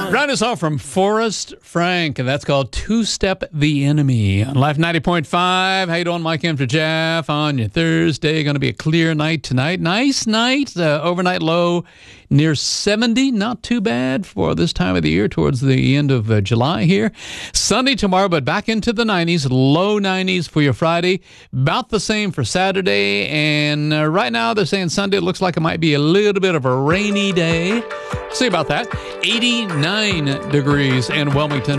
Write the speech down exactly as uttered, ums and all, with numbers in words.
Round us off from Forrest Frank, and that's called Two-Step the Enemy on Life ninety point five. How you doing, Mike? After Jeff on your Thursday. Going to be a clear night tonight. Nice night. Uh, overnight low near seventy. Not too bad for this time of the year towards the end of uh, July here. Sunday tomorrow, but back into the nineties. Low nineties for your Friday. About the same for Saturday. And uh, right now they're saying Sunday looks like it might be a little bit of a rainy day. See about that. eighty-nine degrees in Wilmington.